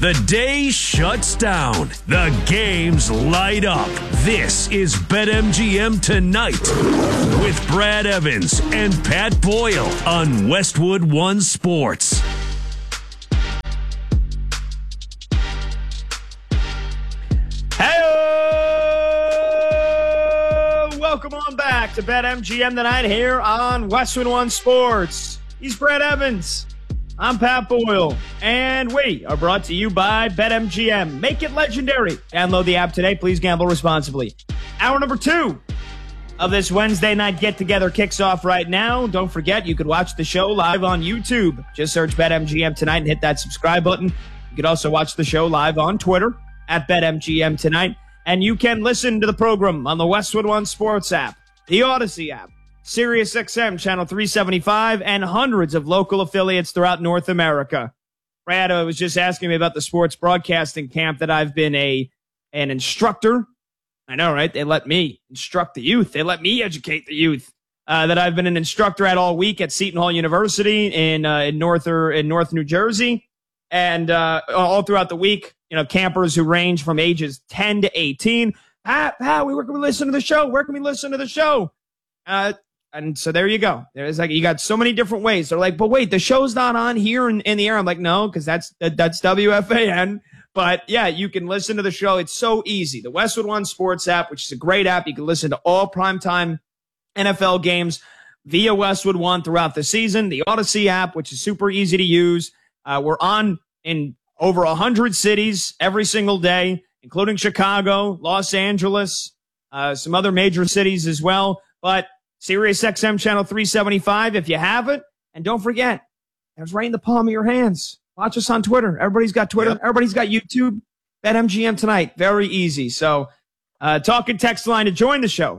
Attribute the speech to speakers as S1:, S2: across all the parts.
S1: The day shuts down. The games light up. This is BetMGM Tonight with Brad Evans and Pat Boyle on Westwood One Sports.
S2: Welcome on back to BetMGM Tonight here on Westwood One Sports. He's Brad Evans. I'm Pat Boyle. And we are brought to you by BetMGM. Make it legendary. Download the app today. Please gamble responsibly. Hour number 2 of this Wednesday night get-together kicks off right now. Don't forget, you could watch the show live on YouTube. Just search BetMGM Tonight and hit that subscribe button. You could also watch the show live on Twitter at BetMGM Tonight. And you can listen to the program on the Westwood One Sports app, the Odyssey app, SiriusXM Channel 375, and hundreds of local affiliates throughout North America. Brad was just asking me about the sports broadcasting camp that I've been an instructor. I know, right? They let me instruct the youth. They let me educate the youth. That I've been an instructor at all week at Seton Hall University in North New Jersey, and all throughout the week. You know, campers who range from ages 10 to 18. Pat, where can we listen to the show? Where can we listen to the show? And so there you go. There's like, you got so many different ways. They're like, but wait, the show's not on here in the air. I'm like, no, because that's WFAN. But yeah, you can listen to the show. It's so easy. The Westwood One Sports app, which is a great app. You can listen to all primetime NFL games via Westwood One throughout the season. The Odyssey app, which is super easy to use. We're on in over 100 cities every single day, including Chicago, Los Angeles, some other major cities as well. But SiriusXM Channel 375, if you have it. And don't forget, it's right in the palm of your hands. Watch us on Twitter. Everybody's got Twitter. Yep. Everybody's got YouTube. BetMGM Tonight. Very easy. So talk and text line to join the show,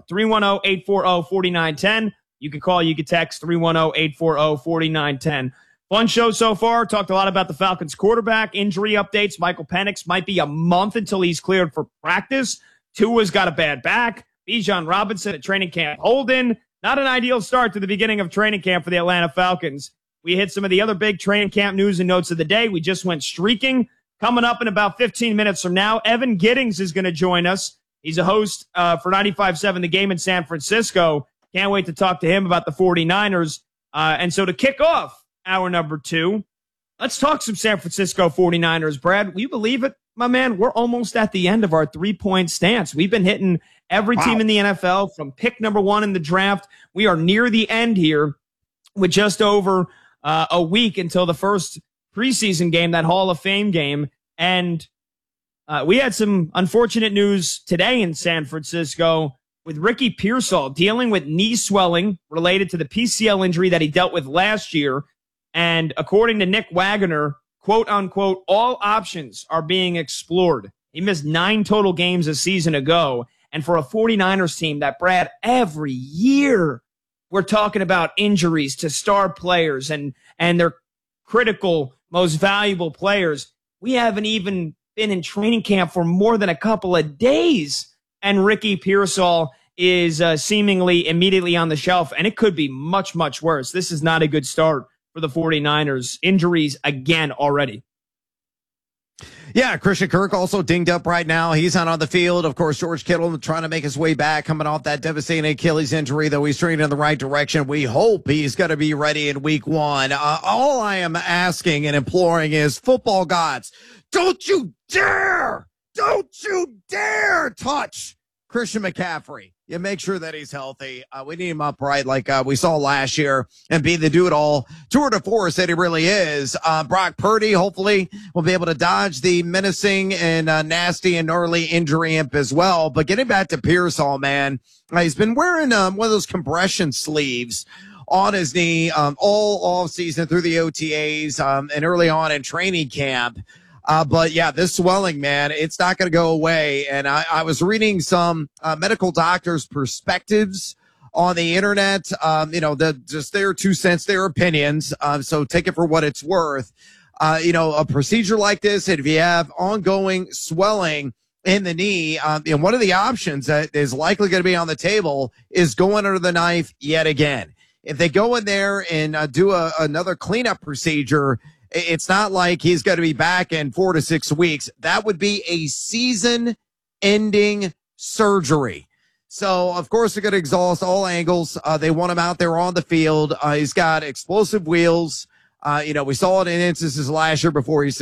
S2: 310-840-4910. You can call, you can text 310-840-4910. Fun show so far. Talked a lot about the Falcons quarterback, injury updates. Michael Penix might be a month until he's cleared for practice. Tua's got a bad back. Bijan Robinson at training camp. Holden, not an ideal start to the beginning of training camp for the Atlanta Falcons. We hit some of the other big training camp news and notes of the day. We just went streaking. Coming up in about 15 minutes from now, Evan Giddings is going to join us. He's a host for 95.7 The Game in San Francisco. Can't wait to talk to him about the 49ers. And so to kick off hour number 2, let's talk some San Francisco 49ers. Brad, will you believe it, my man? We're almost at the end of our 3-point stance. We've been hitting every team in the NFL from pick number 1 in the draft. We are near the end here with just over a week until the first preseason game, that Hall of Fame game. And we had some unfortunate news today in San Francisco with Ricky Pearsall dealing with knee swelling related to the PCL injury that he dealt with last year. And according to Nick Wagoner, quote unquote, all options are being explored. He missed 9 total games a season ago. And for a 49ers team that, Brad, every year we're talking about injuries to star players and their critical, most valuable players. We haven't even been in training camp for more than a couple of days. And Ricky Pearsall is seemingly immediately on the shelf. And it could be much, much worse. This is not a good start for the 49ers. Injuries again already.
S3: Yeah, Christian Kirk also dinged up right now. He's not on the field. Of course, George Kittle trying to make his way back, coming off that devastating Achilles injury, though he's trending in the right direction. We hope he's going to be ready in week 1. All I am asking and imploring is, football gods, don't you dare touch Christian McCaffrey. You make sure that he's healthy. We need him upright like we saw last year and be the do-it-all tour de force that he really is. Brock Purdy, hopefully, will be able to dodge the menacing and nasty and gnarly injury imp as well. But getting back to Pearsall, man, he's been wearing one of those compression sleeves on his knee all off season through the OTAs and early on in training camp. But yeah, this swelling, man, it's not going to go away. And I was reading some medical doctors' perspectives on the internet, just their 2 cents, their opinions. So take it for what it's worth. A procedure like this, and if you have ongoing swelling in the knee, one of the options that is likely going to be on the table is going under the knife yet again. If they go in there and do another cleanup procedure, It's not like he's going to be back in 4 to 6 weeks. That would be a season-ending surgery. So, of course, they're going to exhaust all angles. They want him out there on the field. He's got explosive wheels. We saw it in instances last year before he